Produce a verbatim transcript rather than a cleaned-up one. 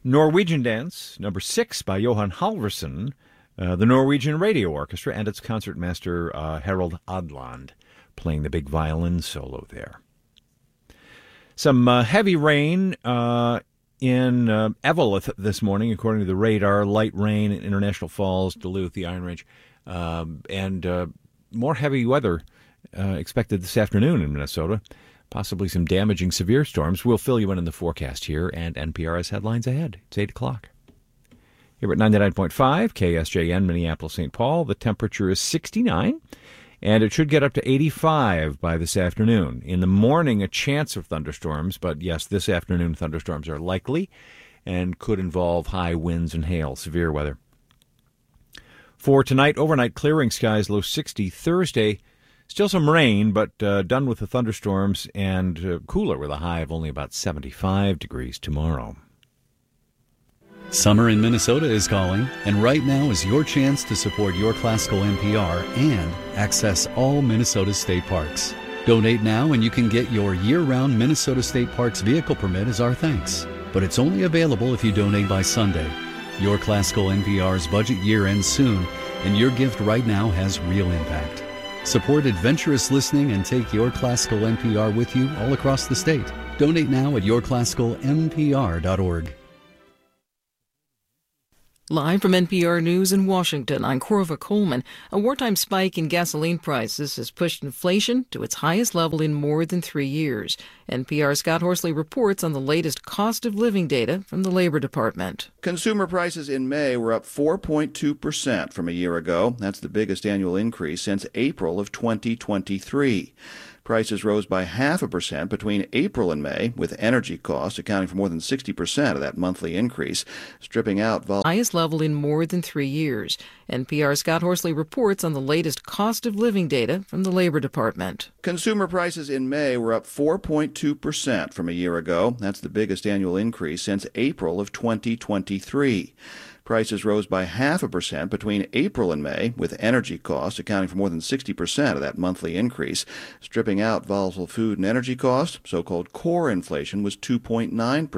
Norwegian Dance, number six by Johan Halvorsen, uh, the Norwegian Radio Orchestra, and its concertmaster uh, Harold Odland playing the big violin solo there. Some uh, heavy rain uh, in uh, Eveleth this morning, according to the radar. Light rain in International Falls, Duluth, the Iron Range, um, and uh, more heavy weather uh, expected this afternoon in Minnesota. Possibly some damaging severe storms. We'll fill you in on the forecast here, and N P R has headlines ahead. It's eight o'clock. Here at ninety-nine point five, K S J N, Minneapolis, Saint Paul, the temperature is sixty-nine, and it should get up to eighty-five by this afternoon. In the morning, a chance of thunderstorms, but yes, this afternoon thunderstorms are likely and could involve high winds and hail, severe weather. For tonight, overnight clearing skies, low sixty. Thursday, still some rain, but uh, done with the thunderstorms, and uh, cooler with a high of only about seventy-five degrees tomorrow. Summer in Minnesota is calling, and right now is your chance to support Your Classical N P R and access all Minnesota state parks. Donate now and you can get your year-round Minnesota State Parks vehicle permit as our thanks. But it's only available if you donate by Sunday. Your Classical N P R's budget year ends soon, and your gift right now has real impact. Support adventurous listening and take Your Classical N P R with you all across the state. Donate now at your classical n p r dot org. Live from N P R News in Washington, I'm Corva Coleman. A wartime spike in gasoline prices has pushed inflation to its highest level in more than three years. N P R's Scott Horsley reports on the latest cost of living data from the Labor Department. Consumer prices in May were up four point two percent from a year ago. That's the biggest annual increase since April of twenty twenty-three. Prices rose by half a percent between April and May, with energy costs accounting for more than sixty percent of that monthly increase, stripping out vol- highest level in more than three years. N P R's Scott Horsley reports on the latest cost of living data from the Labor Department. Consumer prices in May were up four point two percent from a year ago. That's the biggest annual increase since April of twenty twenty-three. Prices rose by half a percent between April and May, with energy costs accounting for more than sixty percent of that monthly increase. Stripping out volatile food and energy costs, so-called core inflation was two point nine percent.